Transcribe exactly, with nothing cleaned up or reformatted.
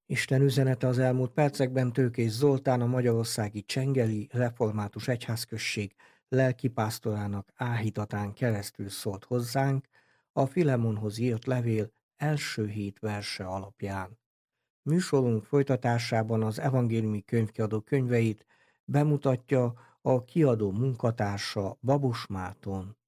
Isten üzenete az elmúlt percekben Tőkés Zoltán, a magyarországi Csengeli Református Egyházközség lelkipásztorának áhítatán keresztül szólt hozzánk a Filemonhoz írt levél első hét verse alapján. Műsorunk folytatásában az evangéliumi könyvkiadó könyveit bemutatja a kiadó munkatársa, Babos Márton.